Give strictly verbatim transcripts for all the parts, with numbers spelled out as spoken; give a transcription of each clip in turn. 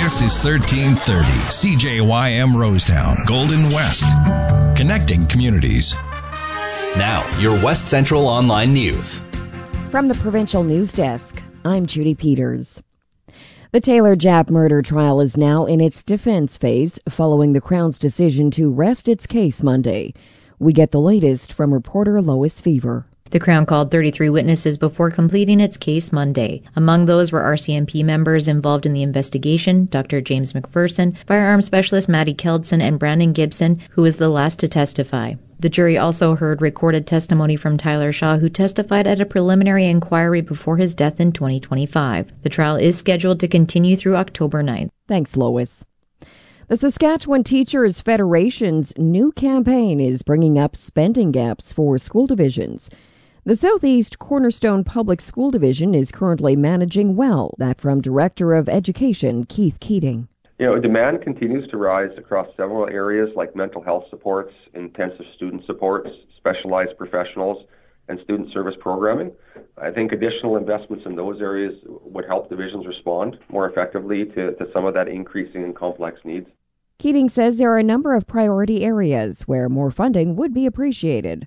This is thirteen thirty C J Y M Rosetown, Golden West. Connecting communities. Now, your West Central Online News. From the Provincial News Desk, I'm Judy Peters. The Taylor Japp murder trial is now in its defense phase following the Crown's decision to rest its case Monday. We get the latest from reporter Lois Fever. The Crown called thirty-three witnesses before completing its case Monday. Among those were R C M P members involved in the investigation, Doctor James McPherson, firearms specialist Maddie Keldson, and Brandon Gibson, who was the last to testify. The jury also heard recorded testimony from Tyler Shaw, who testified at a preliminary inquiry before his death in twenty twenty-five. The trial is scheduled to continue through October ninth. Thanks, Lois. The Saskatchewan Teachers Federation's new campaign is bringing up spending gaps for school divisions. The Southeast Cornerstone Public School Division is currently managing well. That from Director of Education Keith Keating. You know, demand continues to rise across several areas like mental health supports, intensive student supports, specialized professionals, and student service programming. I think additional investments in those areas would help divisions respond more effectively to, to some of that increasing and complex needs. Keating says there are a number of priority areas where more funding would be appreciated.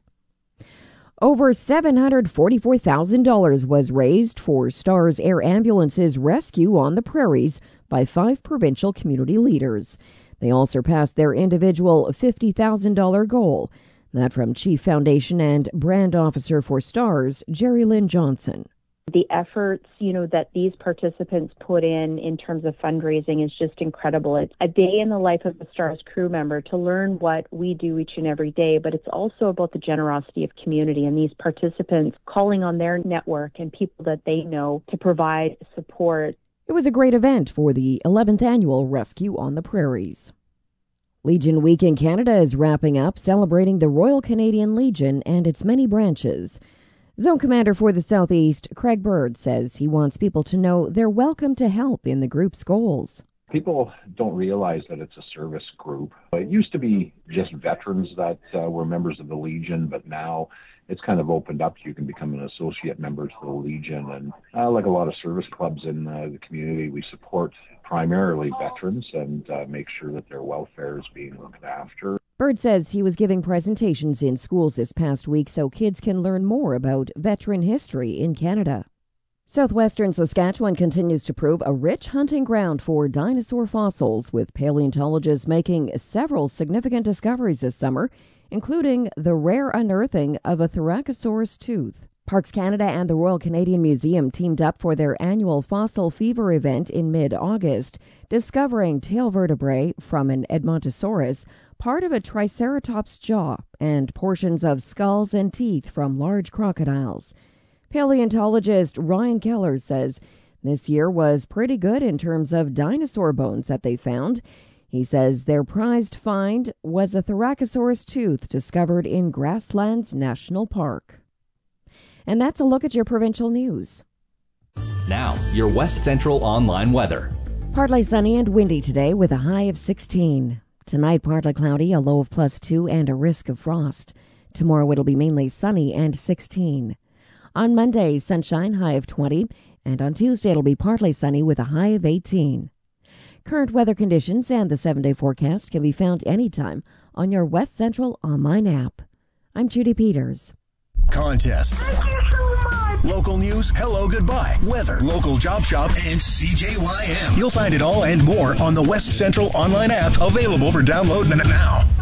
Over seven hundred forty-four thousand dollars was raised for STARS Air Ambulance's rescue on the prairies by five provincial community leaders. They all surpassed their individual fifty thousand dollars goal. That from Chief Foundation and Brand Officer for STARS, Jerry Lynn Johnson. The efforts, you know, that these participants put in in terms of fundraising is just incredible. It's a day in the life of a STARS crew member to learn what we do each and every day, but it's also about the generosity of community and these participants calling on their network and people that they know to provide support. It was a great event for the eleventh annual Rescue on the Prairies. Legion Week in Canada is wrapping up, celebrating the Royal Canadian Legion and its many branches. Zone Commander for the Southeast, Craig Bird, says he wants people to know they're welcome to help in the group's goals. People don't realize that it's a service group. It used to be just veterans that uh, were members of the Legion, but now it's kind of opened up. You can become an associate member to the Legion. And uh, like a lot of service clubs in uh, the community, we support primarily veterans and uh, make sure that their welfare is being looked after. Bird says he was giving presentations in schools this past week so kids can learn more about veteran history in Canada. Southwestern Saskatchewan continues to prove a rich hunting ground for dinosaur fossils, with paleontologists making several significant discoveries this summer, including the rare unearthing of a Thoracosaurus tooth. Parks Canada and the Royal Canadian Museum teamed up for their annual Fossil Fever event in mid-August, discovering tail vertebrae from an Edmontosaurus, part of a Triceratops jaw, and portions of skulls and teeth from large crocodiles. Paleontologist Ryan Keller says this year was pretty good in terms of dinosaur bones that they found. He says their prized find was a Thoracosaurus tooth discovered in Grasslands National Park. And that's a look at your provincial news. Now, your West Central Online weather. Partly sunny and windy today with a high of sixteen. Tonight, partly cloudy, a low of plus two, and a risk of frost. Tomorrow, it'll be mainly sunny and sixteen. On Monday, sunshine, high of twenty, and on Tuesday, it'll be partly sunny with a high of eighteen. Current weather conditions and the seven-day forecast can be found anytime on your West Central Online app. I'm Judy Peters. Contests, local news, hello, goodbye, weather, local job shop, and C J Y M. You'll find it all and more on the West Central Online app, available for download now.